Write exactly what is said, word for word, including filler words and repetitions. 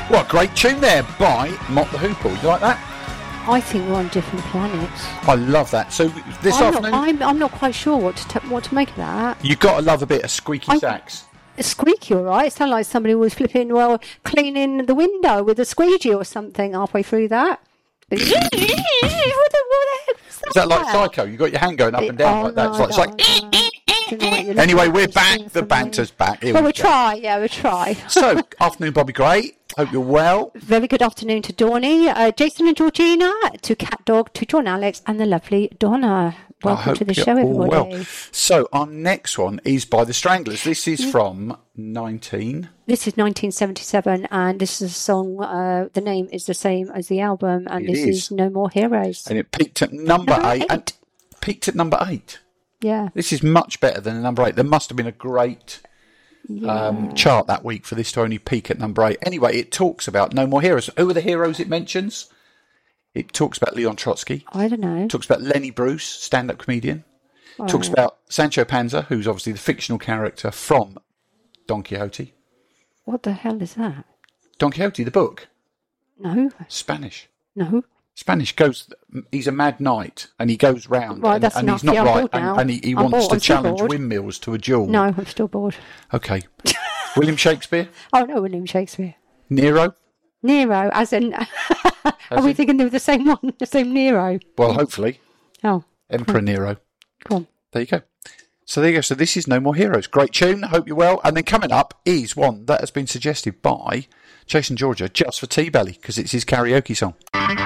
What a great tune there by Mott the Hoople. You like that? I think we're on different planets. I love that. So this I'm afternoon... Not, I'm, I'm not quite sure what to, t- what to make of that. You've got to love a bit of squeaky I, sax. Squeaky, all right. It sounded like somebody was flipping, well, cleaning the window with a squeegee or something halfway through that. what the, what the heck was that? Is that like Psycho? You got your hand going up and down oh, like that. No, It's like... It's like anyway, we're back. The banter's back. Here well, we we'll go. try. Yeah, we'll try. So, afternoon, Bobby Gray. Hope you're well. Very good afternoon to Dawny, uh, Jason and Georgina, to Cat Dog, to John Alex, and the lovely Donna. Welcome to the show, everybody. Well. So, our next one is by the Stranglers. This is from nineteen. This is nineteen seventy-seven, and this is a song. Uh, the name is the same as the album, and It this is. is No More Heroes. And it peaked at number, Number eight, eight. And peaked at number eight. Yeah. This is much better than number eight. There must have been a great yeah. um, chart that week for this to only peak at number eight. Anyway, it talks about No More Heroes. Who are the heroes it mentions? It talks about Leon Trotsky. I don't know. It talks about Lenny Bruce, stand-up comedian. It All talks right. about Sancho Panza, who's obviously the fictional character from Don Quixote. What the hell is that? Don Quixote, the book. No. Spanish. No. Spanish goes. He's a mad knight, and he goes round, Right, and, that's and enough. he's not Yeah, I'm right, bored and, now. and he, he I'm wants bored. to I'm still challenge bored. windmills to a duel. No, I'm still bored. Okay. William Shakespeare, Oh, no, William Shakespeare. Nero. Nero, as in... Are we in- thinking they were the same one? The same Nero? Well, hopefully, Oh, Emperor Nero. come on. There you go. So there you go. So this is No More Heroes. Great tune. Hope you're well. And then coming up is one that has been suggested by Jason Georgia just for T-Belly because it's his karaoke song.